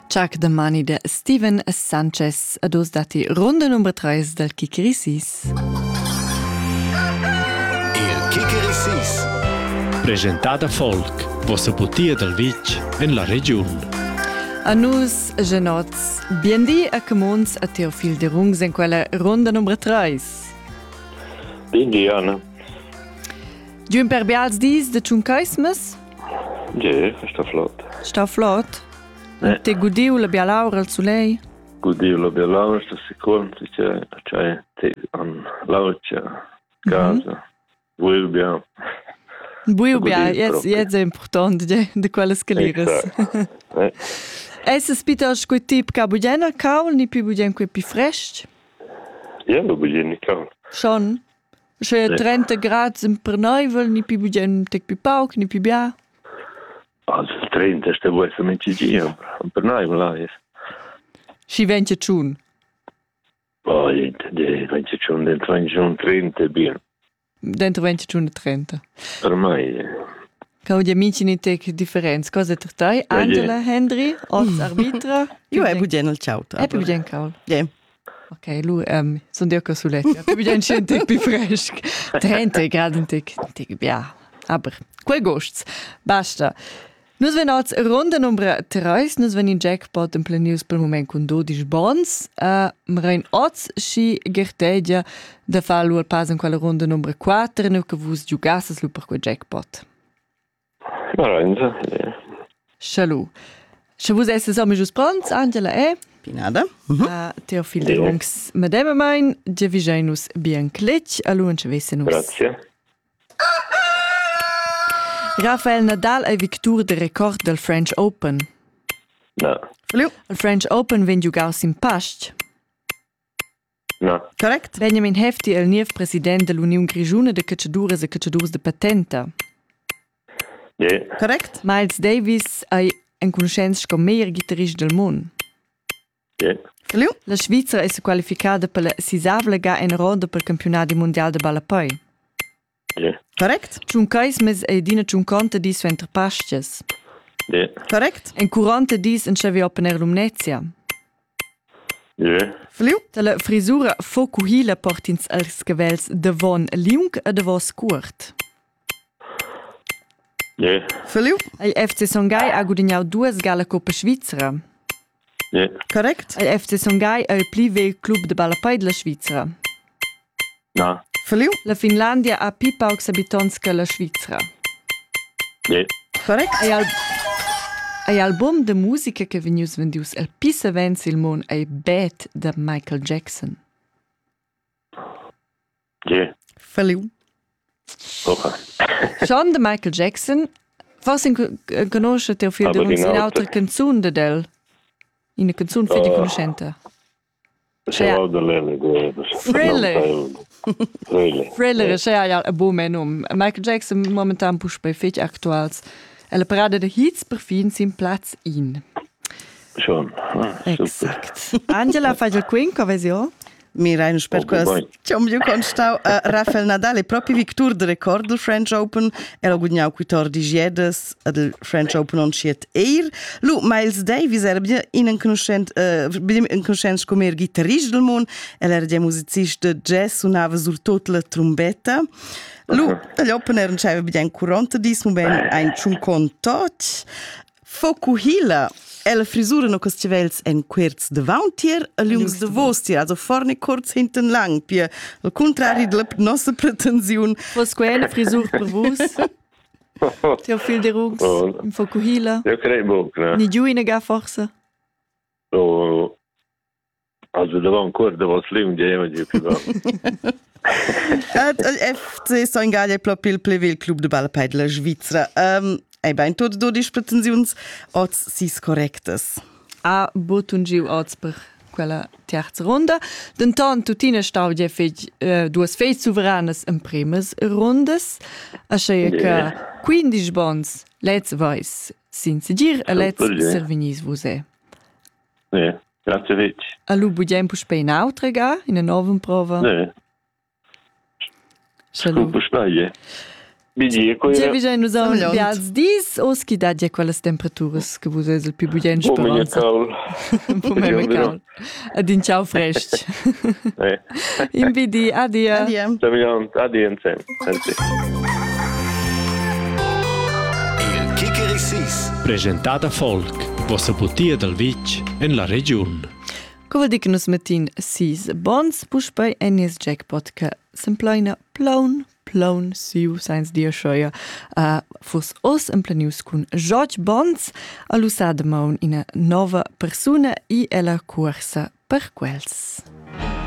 Chuck the Money de Steven Sanchez ad us dati ronda numero 3 del Kikirisis. Il Kikirisis. Presentada Folk, vossa butia del Vitg en la region. A nus, genots, biendi a comuns a Teofil de Rungs en quella ronda numero 3. Biendi, Anna. Giun per bials dis de Ciuncaismes? Ja, sta flott. Sta flott? Te gudiu la bialaura al sulei? Gudiu la bialaura, sta sicur, c'è te an laucia, casa, vuoi bia. Buiu bia, jetzt è important de quelles caliras. Essa spita quei tip ca bugen caul, ni pi bugen quei pi fresh? Ja, lo bugen caul. Schon? C'è 30 gradi per neuvel, ni pi bugen tec pi pauc, ni pi bia? Also 30 sta vuoi se menci gia, per neuvel là es. Si vence ciun? Oh, vence ciun, dentro vence ciun 30 bien. Dentro vence ciun 30. Per mai. Cau gli amici ni tec differenz. Cosa ter tai? Angela, Henry, oz arbitra? Io è bugen il ciao. È più bugen caul? Ja. Ok, lui, sono dio casuletti. È più bugen c'è un tec più fresh. 30 gradi un tec bia. Aber, quei gusts. Basta. Nus ven oz ronda numero 3, nus ven in jackpot in plenius per moment con 12 bons. Mrein oz schi gertegia da fa lu al pas in quella ronda numero 4, nu che vus giugassas lu per quel jackpot. Marenza, ja. Schalu. Se vus esse so mi just pronts, Angela, Pinada. Teofil de Rungs. Madame mein, je vigenus bien clitch, alu en cevesenus. Grazie. Rafael Nadal è victor de record del French Open. No. Fliu. Il French Open ven giugaus in Past. No. Correct. Benjamin Hefti è il niev president dell'Unione Grigiuna de Cacciadures e Cacciadures de Patenta. Ja. Correct. Miles Davis è un conoscenza come meilleur chitarrista del mondo. Ja. Fliu. La Svizzera è qualificata per la sisavla ga in ronda per il campionato mondiale de ballapoi. Ja. Correct. Ciuncaismes è dina ciunconta dis venter pasches. Ja. Correct. En curanta dis en chevi opener lumnezia. Ja. Fliu. La frisura focuhila portins als gavels devon liung e devon scurt. Ja. Il Fliu. FC Songhai ha guadagnau 2 gala Coppa Svizzera. Ja. Correct. Il FC Songhai è il più vecchio club de ballapoi della Svizzera. No. Fliu. La Finlandia ha più paucs abitants che la Svizzera. Ja. Correct. Il album de musica che venius vendius el più savens il mon è Bad de Michael Jackson. Ja. Fliu. Okay. Schon de Michael Jackson, forse conosce Teofil de Rungs in altra canzone de del. In una canzone fede conoscente. Ciao da Lele. Thriller. Thriller. Thriller c'è ja a buon menum. Michael Jackson momentan push bei fetch aktuals. La parade de hits per fin sin Platz in. Schon. Exakt. Angela fa il quinco vesio? Mi rein sper quas. Ciao mi constau Rafael Nadal è proprio victor de record del French Open. Era guadagnau 14 jedes del French Open on schiet Lu Miles Davis era bien in conoscenza come chitarrista del mondo. Era già musicista de jazz, suonava sur tutta la trombetta. Lu l'Open era c'aveva bien 40 dis, mu ben ein schon contot. Focuhila e la frisura no costivels en querz davantier a lungs de vostier, also vorne kurz, hinten lang, pia al contrari de la nostra pretensione. Fos quella frisur per vos? Teofil de Rungs, in Focuhila? Ja, credo, ne? Ni giù in ga forse? Also da war ancora da was slim, ja, di più. FC Songhai è proprio il plevel club de ballapoi della Svizzera. E ben tot 12 pretensiuns oz sis correctes. A botun giu oz per quella terza ronda. Denton tutina stau je duas feit souveranas en primas rondas. A scheia che 15 bons let's vais sin segir a let's servinis vose. Ja, grazie vecchi. A lu budem push pe in altra ga in a novum prova. Ja. Scupa spaglie. Bigi, C'è bisogno di un biaz dis o ski da già quelle temperature che vuoi il più buien speranza. Buon caul. Ad in ciao fresh. In bidi, adia. Adia insieme. Il Kikeri Sis. Presentata Folk, vossa putia del Vitg en la region. Come vuol dire che nos metin 6 bons push bei NS Jackpot che semplaina plaun siu sains dia schoia fos os en planius con George Bonds a l'usada maun ina nova persona i ella corsa per quels.